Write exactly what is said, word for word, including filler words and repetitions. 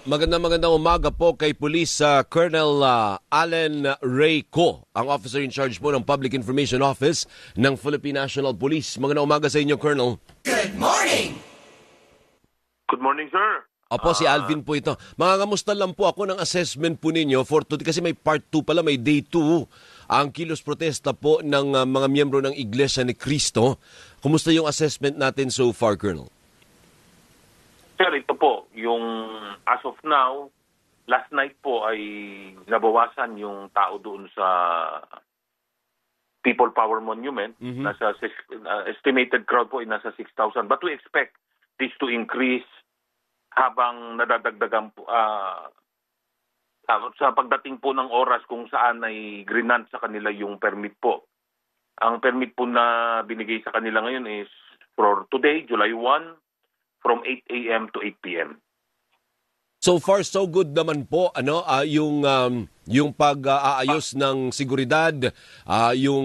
Magandang magandang umaga po kay Police uh, Colonel uh, Allen Ray Co, ang officer in charge po ng Public Information Office ng Philippine National Police. Magandang umaga sa inyo, Colonel. Good morning! Good morning, sir. Opo, si Alvin po ito. Mangangamusta lang po ako ng assessment po ninyo for today kasi may part two pala, may day two. Ang kilos protesta po ng uh, mga miyembro ng Iglesia ni Cristo. Kumusta yung assessment natin so far, Colonel? Sir, ito po, yung as of now, last night po ay nabawasan yung tao doon sa People Power Monument. Mm-hmm. Nasa uh, estimated crowd po ay nasa six thousand. But we expect this to increase habang nadadagdagan po uh, sa pagdating po ng oras kung saan ay grinant sa kanila yung permit po. Ang permit po na binigay sa kanila ngayon is for today, July first, from eight a.m. to eight p.m. So far so good naman po ano uh, yung um, yung pag-aayos ng seguridad, uh, yung